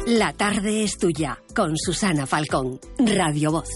La tarde es tuya, con Susana Falcón, Radio Voz.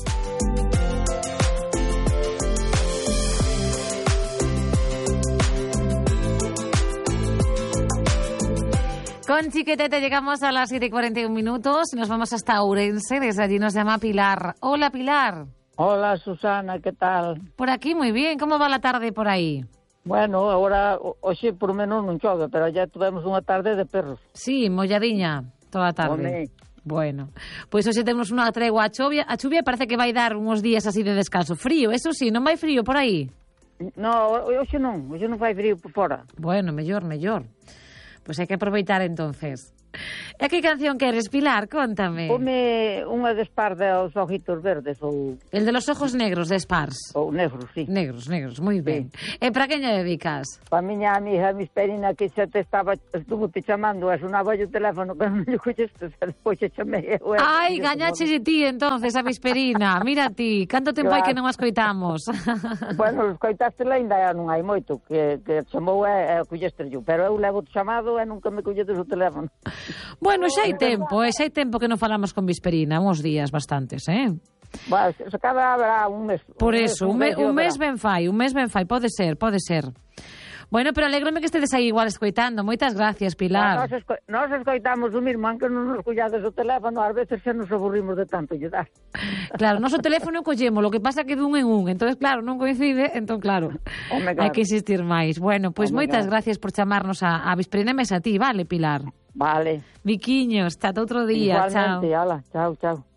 Con Chiquetete llegamos a las 7:41 minutos. Nos vamos hasta Ourense. Desde allí nos llama Pilar. Hola, Pilar. Hola, Susana, ¿qué tal? Por aquí muy bien. ¿Cómo va la tarde por ahí? Bueno, agora, hoxe por menos non chove, pero ya tivemos unha tarde de perros. Sí, molladiña toda a tarde. Bueno, pois hoxe temos unha tregua a chuvia. A chuvia parece que vai dar uns días así de descanso. Frío, eso sí, non vai frío por aí? No, hoxe non fai frío por fora. Bueno, mellor. Pois hai que aproveitar entonces. E que canción queres, Pilar? Contame. Pome unha de Spars dos ojitos verdes ou... El de los ojos negros de Spars. Ou negros, sí. Negros, moi ben. Sí. E para quen lle dedicas? Pa miña amiga Misperina, que xa estuvo te chamando, e sonaba o teléfono, pero non lle coñeste, depois xe chamei. Ai, gañache de ti entonces a Misperina. Mira ti, canto tempo hai que non a escoitamos. Bueno, escoitástela ainda non hai moito, que chamou e colleste yo, pero eu levo chamado e nunca me colletes o teléfono. Bueno, xa hai tempo que non falamos con Visperina, uns días bastantes, Bueno, se cada habrá un mes. Por eso, un mes ben fai, pode ser. Bueno, pero alégrome que estedes aí igual escoitando. Moitas gracias, Pilar. Nós escoitamos o mismo, aunque non nos collades o teléfono, ás veces xa nos aburrimos de tanto lle dar. Claro, noso teléfono collemos, lo que pasa que dun en un, entonces claro, non coincide, entón claro, hai que insistir máis. Bueno, pois moitas gracias por chamarnos a Visperina e a ti, vale, Pilar? Vale. Miquiños, hasta outro día. Igualmente, chao. Ala, chao.